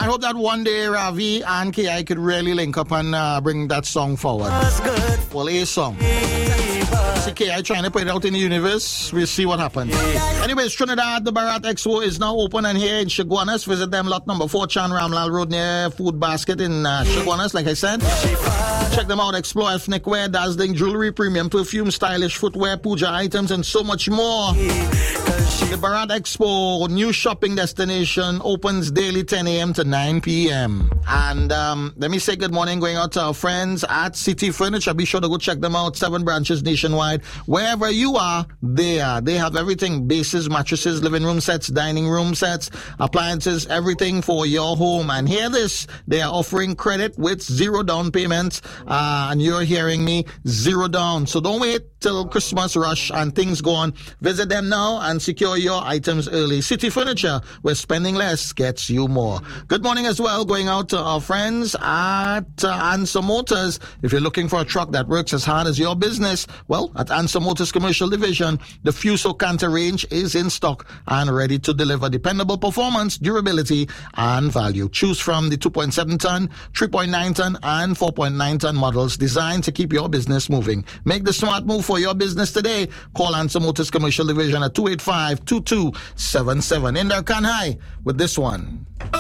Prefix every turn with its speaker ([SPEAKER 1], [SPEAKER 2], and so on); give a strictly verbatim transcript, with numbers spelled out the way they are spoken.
[SPEAKER 1] hope that one day Ravi and K I could really link up and uh, bring that song forward. Well, a song. See K I trying to put it out in the universe. We'll see what happens. Anyways, Trinidad, the Bharat Expo is now open and here in Chaguanas. Visit them, lot number four, Chan Ramlal Road near Food Basket in uh, Chaguanas, like I said. Check them out. Explore ethnic wear, dazzling jewelry, premium perfume, stylish footwear, puja items, and so much more. The Bharat Expo, new shopping destination, opens daily ten a.m. to nine p.m. And um, let me say good morning going out to our friends at City Furniture. Be sure to go check them out. Seven branches nationwide. Wherever you are, they are. They have everything. Bases, mattresses, living room sets, dining room sets, appliances, everything for your home. And hear this, they are offering credit with zero down payments. Uh, and you're hearing me, zero down. So don't wait till Christmas rush and things go on. Visit them now and secure your items early. City Furniture, where spending less gets you more. Good morning as well, going out to our friends at uh, Answer Motors. If you're looking for a truck that works as hard as your business, well, at Answer Motors Commercial Division, the Fuso Canter range is in stock and ready to deliver dependable performance, durability, and value. Choose from the two point seven ton, three point nine ton, and four point nine ton models designed to keep your business moving. Make the smart move for your business today. Call Answer Motors Commercial Division at two eight five, two two seven seven. In there, Kanhai with this one.